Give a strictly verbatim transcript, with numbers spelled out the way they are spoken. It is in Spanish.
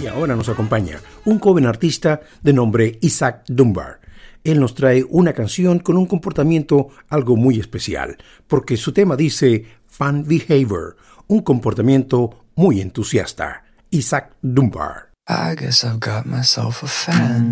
Y ahora nos acompaña un joven artista de nombre Isaac Dunbar. Él nos trae una canción con un comportamiento algo muy especial, porque su tema dice fan behavior, un comportamiento muy entusiasta. Isaac Dunbar. I guess I've got myself a fan.